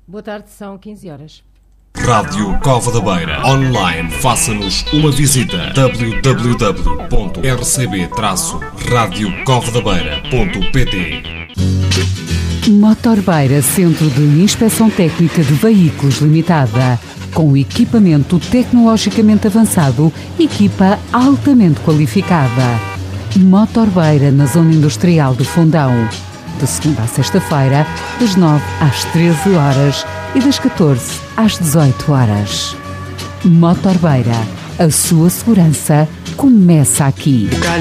Boa tarde, são 15 horas. Rádio Cova da Beira. Online, faça-nos uma visita. www.rcb-radiocovadabeira.pt. Motorbeira, Centro de Inspeção Técnica de Veículos Limitada. Com equipamento tecnologicamente avançado, equipa altamente qualificada. Motorbeira, na Zona Industrial do Fundão. De segunda a sexta-feira, das 9 às 13 horas e das 14 às 18 horas. Motorbeira, a sua segurança começa aqui.